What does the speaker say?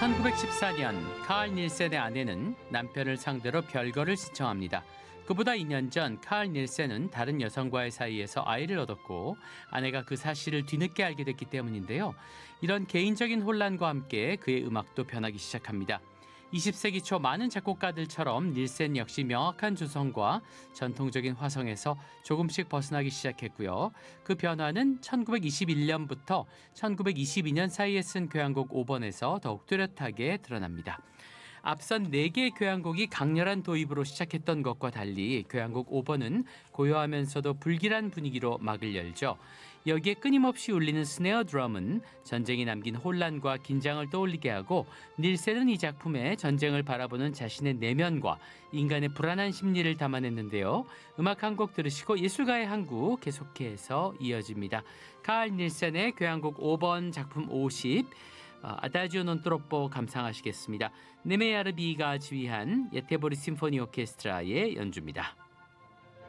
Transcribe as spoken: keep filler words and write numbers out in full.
천구백십사 년 카을 닐센의 아내는 남편을 상대로 별거를 신청합니다. 그보다 이 년 전 카을 닐센은 다른 여성과의 사이에서 아이를 얻었고 아내가 그 사실을 뒤늦게 알게 됐기 때문인데요. 이런 개인적인 혼란과 함께 그의 음악도 변하기 시작합니다. 이십 세기 초 많은 작곡가들처럼 닐센 역시 명확한 주성과 전통적인 화성에서 조금씩 벗어나기 시작했고요. 그 변화는 천구백이십일 년부터 천구백이십이 년 사이에 쓴 교향곡 오 번에서 더욱 뚜렷하게 드러납니다. 앞선 네 개의 교향곡이 강렬한 도입으로 시작했던 것과 달리 교향곡 오 번은 고요하면서도 불길한 분위기로 막을 열죠. 여기에 끊임없이 울리는 스네어 드럼은 전쟁이 남긴 혼란과 긴장을 떠올리게 하고 닐센은 이 작품에 전쟁을 바라보는 자신의 내면과 인간의 불안한 심리를 담아냈는데요. 음악 한 곡 들으시고 예술가의 항구 계속해서 이어집니다. 카을 닐센의 교향곡 오 번 작품 오십 아다지오 non troppo 감상하시겠습니다. 네메야르비가 지휘한 예테보리 심포니 오케스트라의 연주입니다.